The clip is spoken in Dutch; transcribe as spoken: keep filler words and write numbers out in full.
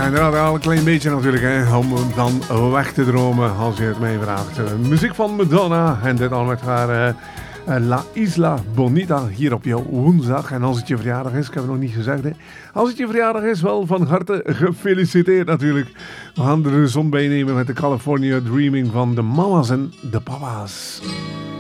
inderdaad, al een klein beetje natuurlijk, hè, om dan weg te dromen, als je het mij vraagt. Uh, muziek van Madonna en dit al met haar uh, uh, La Isla Bonita hier op jouw woensdag. En als het je verjaardag is, ik heb het nog niet gezegd, hè. Als het je verjaardag is, wel van harte gefeliciteerd natuurlijk. We gaan er de zon bij nemen met de California Dreaming van de mama's en de papa's.